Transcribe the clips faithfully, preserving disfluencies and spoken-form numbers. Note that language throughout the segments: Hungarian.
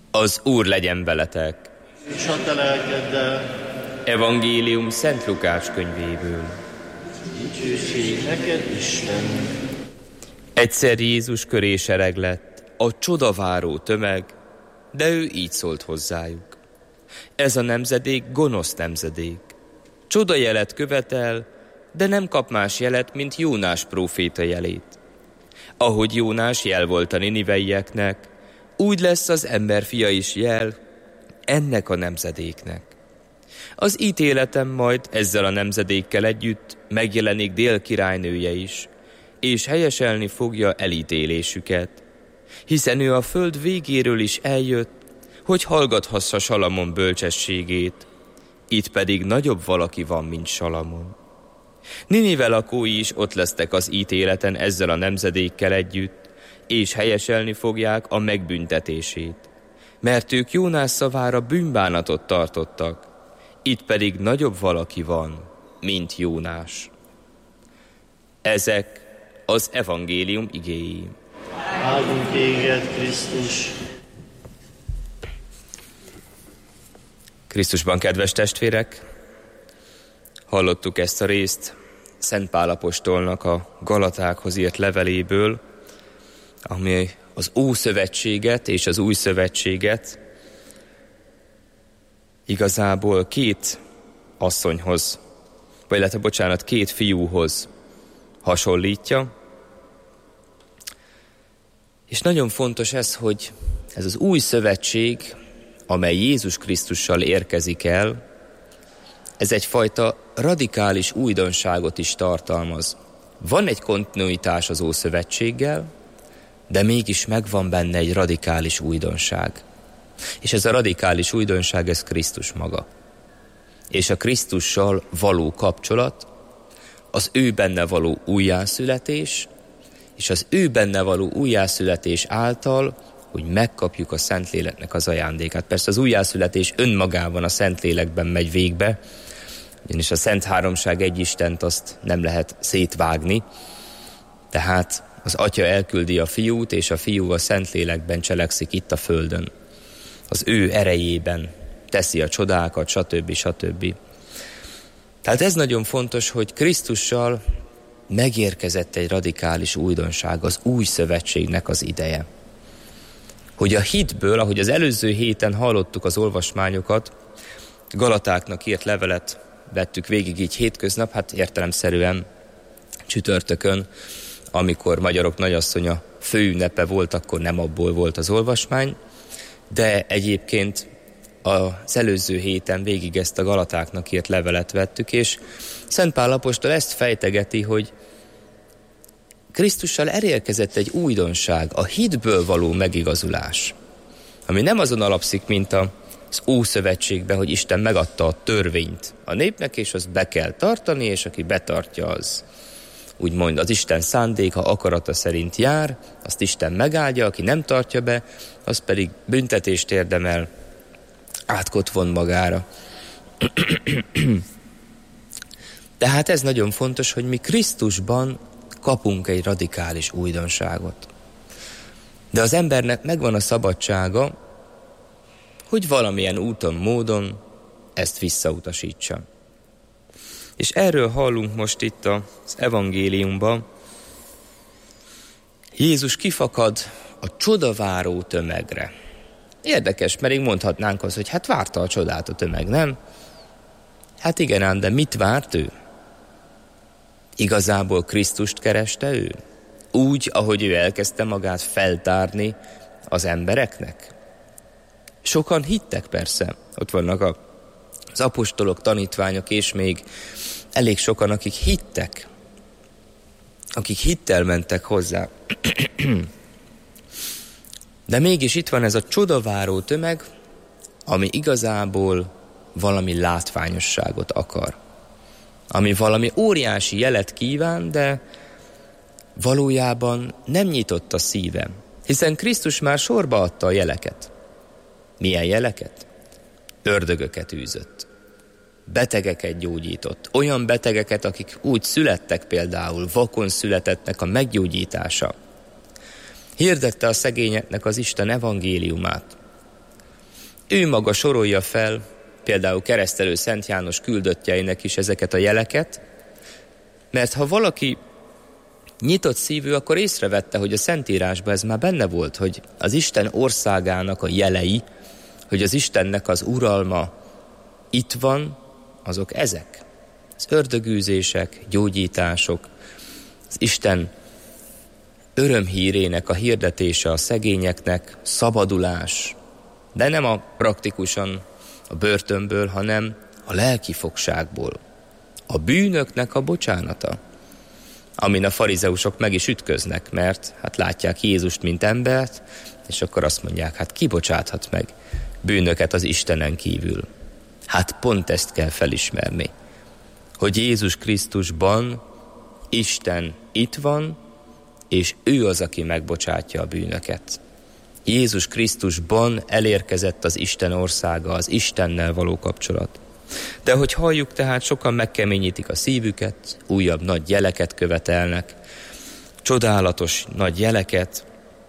Az Úr legyen veletek! És a te lelkeddel. Evangélium Szent Lukács könyvéből. Dicsőség neked, Isten! Egyszer Jézus köré sereg lett a csodaváró tömeg, de ő így szólt hozzájuk. Ez a nemzedék gonosz nemzedék. Csodajelet követel, de nem kap más jelet, mint Jónás próféta jelét. Ahogy Jónás jel volt a niniveieknek, úgy lesz az emberfia is jel ennek a nemzedéknek. Az ítéletem majd ezzel a nemzedékkel együtt megjelenik Dél királynője is, és helyeselni fogja elítélésüket, hiszen ő a föld végéről is eljött, hogy hallgathassa Salamon bölcsességét, itt pedig nagyobb valaki van, mint Salamon. Ninive lakói is ott lesznek az ítéleten ezzel a nemzedékkel együtt, és helyeselni fogják a megbüntetését, mert ők Jónás szavára bűnbánatot tartottak, itt pedig nagyobb valaki van, mint Jónás. Ezek az evangélium igéi. Áldunk téged, Krisztus! Krisztusban, kedves testvérek, hallottuk ezt a részt Szent Pál apostolnak a Galatákhoz írt leveléből, ami az Ószövetséget és az Új Szövetséget igazából két asszonyhoz, vagy illetve, bocsánat, két fiúhoz hasonlítja. És nagyon fontos ez, hogy ez az Új Szövetség, amely Jézus Krisztussal érkezik el, ez egyfajta radikális újdonságot is tartalmaz. Van egy kontinuitás az Ószövetséggel, de mégis megvan benne egy radikális újdonság. És ez a radikális újdonság, ez Krisztus maga. És a Krisztussal való kapcsolat, az ő benne való újjászületés, és az ő benne való újjászületés által, hogy megkapjuk a Szentléleknek az ajándékát. Persze az újjászületés önmagában a Szentlélekben megy végbe, ugyanis a Szent Háromság egy Istent azt nem lehet szétvágni, tehát az Atya elküldi a Fiút, és a Fiú a Szentlélekben cselekszik itt a földön. Az ő erejében teszi a csodákat, stb. stb. Tehát ez nagyon fontos, hogy Krisztussal megérkezett egy radikális újdonság, az új szövetségnek az ideje. Hogy a hitből, ahogy az előző héten hallottuk az olvasmányokat, Galatáknak írt levelet vettük végig így hétköznap, hát értelemszerűen csütörtökön, amikor Magyarok Nagyasszonya főünnepe volt, akkor nem abból volt az olvasmány, de egyébként az előző héten végig ezt a Galatáknak írt levelet vettük, és Szent Pál apostol ezt fejtegeti, hogy Krisztussal elérkezett egy újdonság, a hitből való megigazulás, ami nem azon alapszik, mint az Ószövetségben, hogy Isten megadta a törvényt a népnek, és azt be kell tartani, és aki betartja, az úgymond az Isten szándéka, akarata szerint jár, azt Isten megáldja, aki nem tartja be, az pedig büntetést érdemel, átkot von magára. Tehát ez nagyon fontos, hogy mi Krisztusban kapunk egy radikális újdonságot. De az embernek megvan a szabadsága, hogy valamilyen úton, módon ezt visszautasítsa. És erről hallunk most itt az evangéliumban. Jézus kifakad a csodaváró tömegre. Érdekes, mert így mondhatnánk azt, hogy hát várta a csodát a tömeg, nem? Hát igen ám, de mit várt ő? Igazából Krisztust kereste ő? Úgy, ahogy ő elkezdte magát feltárni az embereknek? Sokan hittek persze, ott vannak a, az apostolok, tanítványok, és még elég sokan, akik hittek, akik hittel mentek hozzá. De mégis itt van ez a csodaváró tömeg, ami igazából valami látványosságot akar. Ami valami óriási jelet kíván, de valójában nem nyitott a szívem. Hiszen Krisztus már sorba adta a jeleket. Milyen jeleket? Ördögöket űzött. Betegeket gyógyított. Olyan betegeket, akik úgy születtek például, vakon születettnek a meggyógyítása. Hirdette a szegényeknek az Isten evangéliumát. ő maga sorolja fel, például keresztelő Szent János küldöttjeinek is ezeket a jeleket, mert ha valaki nyitott szívű, akkor észrevette, hogy a Szentírásban ez már benne volt, hogy az Isten országának a jelei, hogy az Istennek az uralma itt van, azok ezek. Az ördögűzések, gyógyítások, az Isten örömhírének a hirdetése a szegényeknek, szabadulás, de nem a praktikusan a börtönből, hanem a lelki fogságból. A bűnöknek a bocsánata, amin a farizeusok meg is ütköznek, mert hát látják Jézust, mint embert, és akkor azt mondják, hát ki bocsáthat meg bűnöket az Istenen kívül. Hát pont ezt kell felismerni, hogy Jézus Krisztusban Isten itt van, és ő az, aki megbocsátja a bűnöket. Jézus Krisztusban elérkezett az Isten országa, az Istennel való kapcsolat. De hogy halljuk, tehát sokan megkeményítik a szívüket, újabb nagy jeleket követelnek, csodálatos nagy jeleket,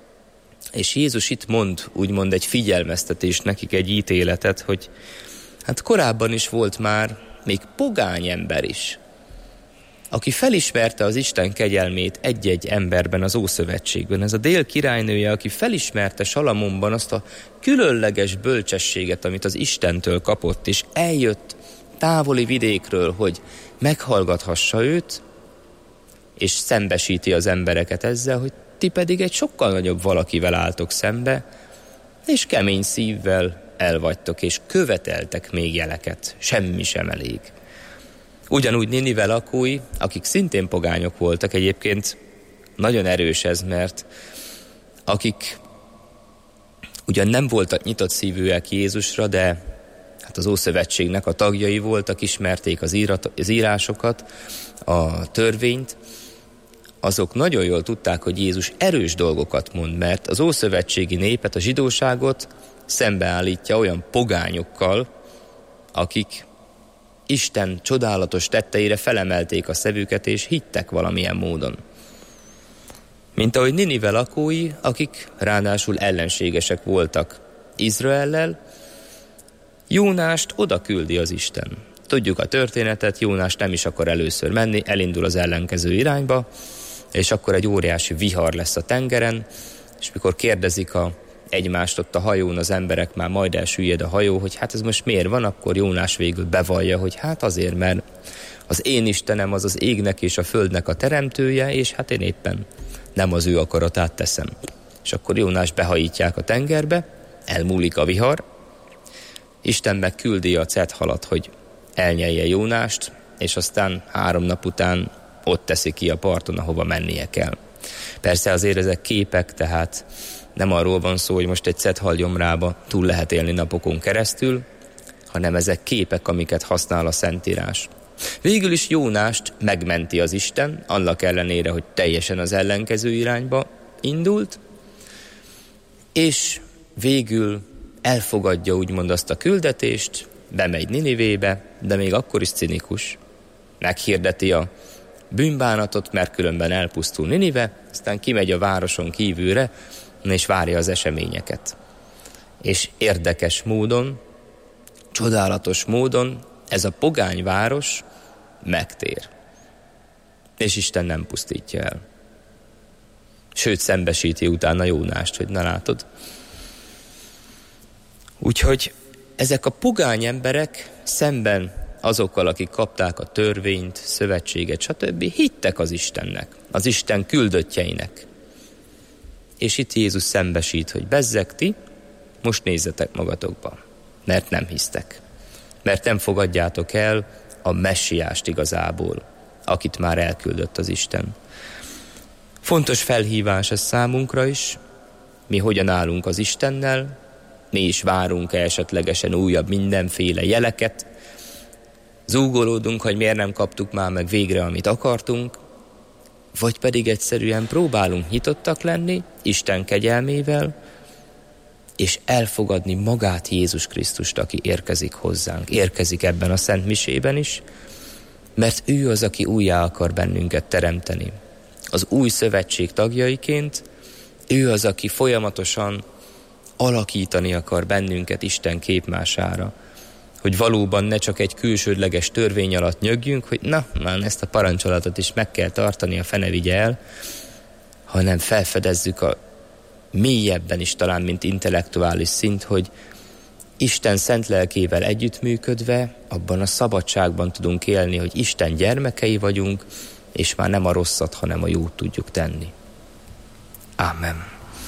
és Jézus itt mond, úgymond egy figyelmeztetés nekik, egy ítéletet, hogy hát korábban is volt már még pogány ember is, aki felismerte az Isten kegyelmét egy-egy emberben az Ószövetségben. Ez a Dél királynője, aki felismerte Salamonban azt a különleges bölcsességet, amit az Istentől kapott, és eljött távoli vidékről, hogy meghallgathassa őt, és szembesíti az embereket ezzel, hogy ti pedig egy sokkal nagyobb valakivel álltok szembe, és kemény szívvel elvagytok, és követeltek még jeleket. Semmi sem elég. Ugyanúgy Ninive lakói, akik szintén pogányok voltak, egyébként nagyon erős ez, mert akik ugyan nem voltak nyitott szívűek Jézusra, de hát az Ószövetségnek a tagjai voltak, ismerték az, írat, az írásokat, a törvényt, azok nagyon jól tudták, hogy Jézus erős dolgokat mond, mert az ószövetségi népet, a zsidóságot szembeállítja olyan pogányokkal, akik Isten csodálatos tetteire felemelték a szevüket, és hittek valamilyen módon. Mint ahogy Ninive lakói, akik ráadásul ellenségesek voltak Izraellel, Jónást oda küldi az Isten. Tudjuk a történetet, Jónás nem is akar először menni, elindul az ellenkező irányba, és akkor egy óriási vihar lesz a tengeren, és mikor kérdezik a egymást ott a hajón az emberek, már majd elsüllyed a hajó, hogy hát ez most miért van, akkor Jónás végül bevallja, hogy hát azért, mert az én Istenem az az égnek és a földnek a teremtője, és hát én éppen nem az ő akaratát teszem. És akkor Jónás behajítják a tengerbe, elmúlik a vihar, Isten meg küldi a cethalat, hogy elnyelje Jónást, és aztán három nap után ott teszi ki a parton, ahova mennie kell. Persze azért ezek képek, tehát nem arról van szó, hogy most egy cethal gyomrába túl lehet élni napokon keresztül, hanem ezek képek, amiket használ a Szentírás. Végül is Jónást megmenti az Isten, annak ellenére, hogy teljesen az ellenkező irányba indult, és végül elfogadja úgymond azt a küldetést, bemegy Ninivébe, de még akkor is cinikus. Meghirdeti a bűnbánatot, mert különben elpusztul Ninive, aztán kimegy a városon kívülre, és várja az eseményeket. És érdekes módon, csodálatos módon ez a pogány város megtér. És Isten nem pusztítja el. Sőt, szembesíti utána Jónást, hogy na látod. Úgyhogy ezek a pogány emberek szemben azokkal, akik kapták a törvényt, szövetséget, stb. Hittek az Istennek, az Isten küldöttjeinek. És itt Jézus szembesít, hogy bezzeg ti, most nézzetek magatokba, mert nem hisztek. Mert nem fogadjátok el a messiást igazából, akit már elküldött az Isten. Fontos felhívás ez számunkra is, mi hogyan állunk az Istennel, mi is várunk-e esetlegesen újabb mindenféle jeleket, zúgolódunk, hogy miért nem kaptuk már meg végre, amit akartunk, vagy pedig egyszerűen próbálunk nyitottak lenni Isten kegyelmével, és elfogadni magát Jézus Krisztust, aki érkezik hozzánk, érkezik ebben a Szent Misében is, mert ő az, aki újjá akar bennünket teremteni. Az új szövetség tagjaiként ő az, aki folyamatosan alakítani akar bennünket Isten képmására. Hogy valóban ne csak egy külsődleges törvény alatt nyögjünk, hogy na, már ezt a parancsolatot is meg kell tartani, a fene vigye el, hanem felfedezzük a mélyebben is talán, mint intellektuális szint, hogy Isten szent lelkével együttműködve abban a szabadságban tudunk élni, hogy Isten gyermekei vagyunk, és már nem a rosszat, hanem a jót tudjuk tenni. Ámen.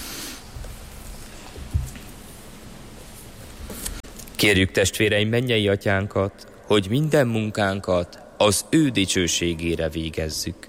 Kérjük testvéreim mennyei atyánkat, hogy minden munkánkat az ő dicsőségére végezzük.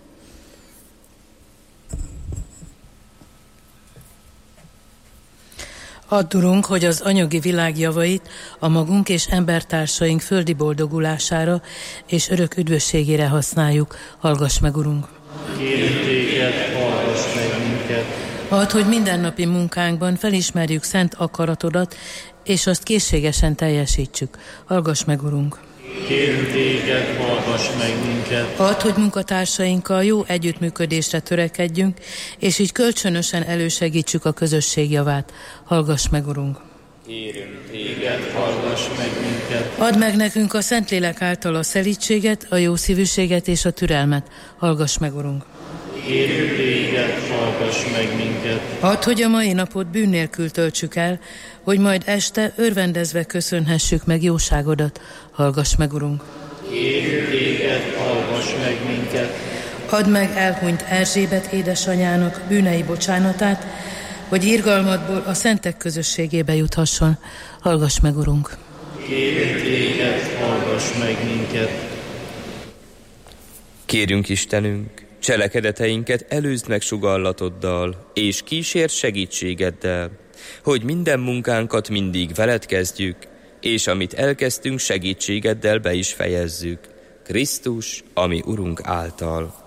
Add, Urunk, hogy az anyagi világ javait a magunk és embertársaink földi boldogulására és örök üdvösségére használjuk. Hallgass meg, Urunk! Kérünk téged, hallgass meg minket! Add, hogy mindennapi munkánkban felismerjük szent akaratodat, és azt készségesen teljesítsük. Hallgass meg, Urunk! Kérünk téged, hallgass meg minket! Add, hogy munkatársainkkal jó együttműködésre törekedjünk, és így kölcsönösen elősegítsük a közösség javát. Hallgass meg, Urunk! Kérünk téged, hallgass meg minket! Add meg nekünk a Szentlélek által a szelídséget, a jó szívűséget és a türelmet. Hallgass meg, Urunk! Kérünk téged, hallgass meg minket! Add, hogy a mai napot bűn nélkül töltsük el, hogy majd este örvendezve köszönhessük meg jóságodat. Hallgass meg, Urunk! Kérünk téged, hallgass meg minket! Add meg elhunyt Erzsébet édesanyának bűnei bocsánatát, hogy irgalmadból a szentek közösségébe juthasson. Hallgass meg, Urunk! Kérünk téged, hallgass meg minket! Kérünk Istenünk, cselekedeteinket előzd meg sugallatoddal, és kísérd segítségeddel, hogy minden munkánkat mindig veled kezdjük, és amit elkezdtünk segítségeddel be is fejezzük. Krisztus, ami Urunk által.